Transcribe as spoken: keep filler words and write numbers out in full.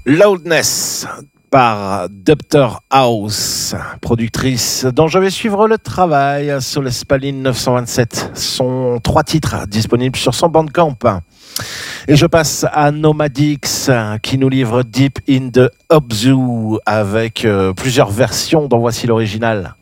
Loudness par Doctor House, productrice dont je vais suivre le travail sur le Spaline neuf cent vingt-sept. Sont trois titres disponibles sur son Bandcamp. Et je passe à Nomadix qui nous livre Deep in the Obzu avec euh, plusieurs versions dont voici l'original.